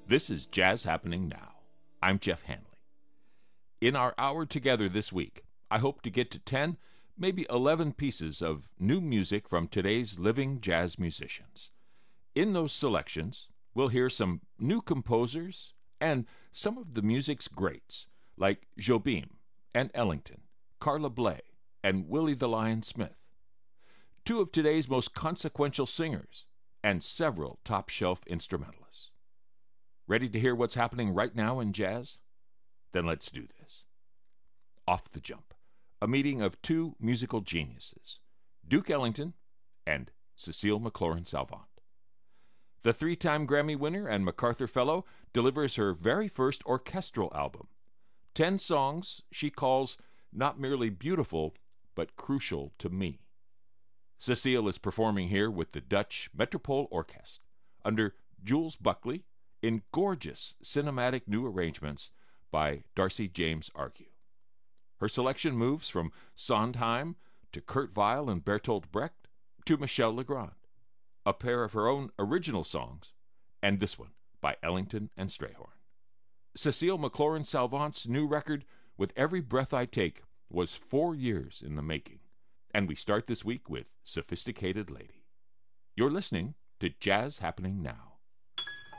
This is Jazz Happening Now. I'm Jeff Hanley. In our hour together this week, I hope to get to 10, maybe 11 pieces of new music from today's living jazz musicians. In those selections, we'll hear some new composers and some of the music's greats, like Jobim and Ellington, Carla Bley, and Willie the Lion Smith. Two of today's most consequential singers, and several top-shelf instrumentalists. Ready to hear what's happening right now in jazz? Then let's do this. Off the jump, a meeting of two musical geniuses, Duke Ellington and Cécile McLorin-Salvant. The three-time Grammy winner and MacArthur Fellow delivers her very first orchestral album. 10 songs she calls not merely beautiful, but crucial to me. Cécile is performing here with the Dutch Metropole Orkest under Jules Buckley in gorgeous cinematic new arrangements by Darcy James Argue. Her selection moves from Sondheim to Kurt Weill and Bertolt Brecht to Michel Legrand, a pair of her own original songs, and this one by Ellington and Strayhorn. Cécile McLorin-Salvant's new record, With Every Breath I Take, was 4 years in the making. And we start this week with Sophisticated Lady. You're listening to Jazz Happening Now.